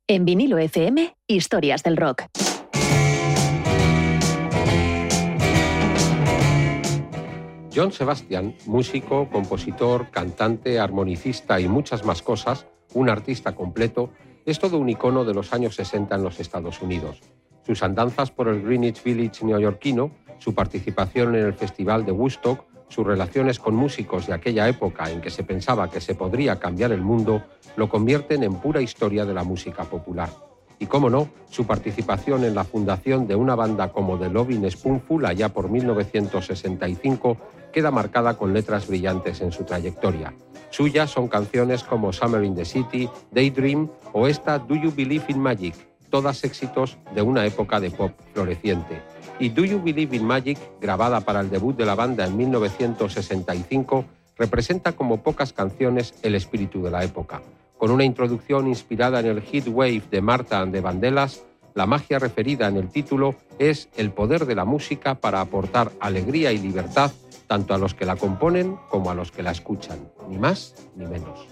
En Vinilo FM, historias del rock. John Sebastian, músico, compositor, cantante, armonicista y muchas más cosas, un artista completo, es todo un icono de los años 60 en los Estados Unidos. Sus andanzas por el Greenwich Village neoyorquino, su participación en el Festival de Woodstock, sus relaciones con músicos de aquella época en que se pensaba que se podría cambiar el mundo, lo convierten en pura historia de la música popular. Y cómo no, su participación en la fundación de una banda como The Lovin' Spoonful allá por 1965 queda marcada con letras brillantes en su trayectoria. Suyas son canciones como Summer in the City, Daydream o esta Do You Believe in Magic, todas éxitos de una época de pop floreciente. Y Do You Believe in Magic, grabada para el debut de la banda en 1965, representa como pocas canciones el espíritu de la época. Con una introducción inspirada en el Heat Wave de Martha and the Vandellas, la magia referida en el título es el poder de la música para aportar alegría y libertad tanto a los que la componen como a los que la escuchan, ni más ni menos.